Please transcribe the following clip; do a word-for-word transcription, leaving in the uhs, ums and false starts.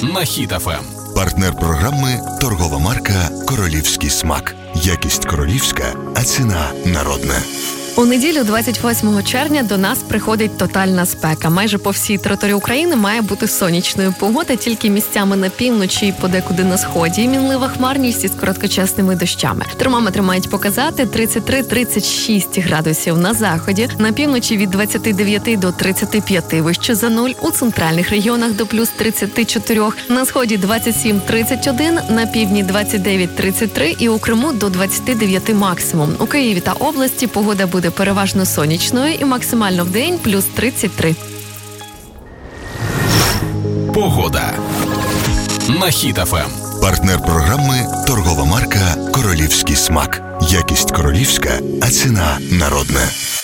на Хіт еф ем. Партнер програми – торгова марка «Королівський смак». Якість королівська, а ціна народна. У неділю, двадцять восьмого червня, до нас приходить тотальна спека. Майже по всій території України має бути сонячною погода, тільки місцями на півночі і подекуди на сході. І мінлива хмарність із короткочасними дощами. Термометри мають показати тридцять три - тридцять шість градусів на заході, на півночі від двадцять дев'ять до тридцять п'ять вище за нуль, у центральних регіонах до плюс тридцять чотири, на сході двадцять сім - тридцять один, на півдні двадцять дев'ять - тридцять три і у Криму до двадцять дев'ять максимум. У Києві та області погода буде переважно сонячною і максимально вдень плюс тридцять три. Погода на Хіт еф ем. Партнер програми – торгова марка «Королівський смак». Якість королівська, а ціна народна.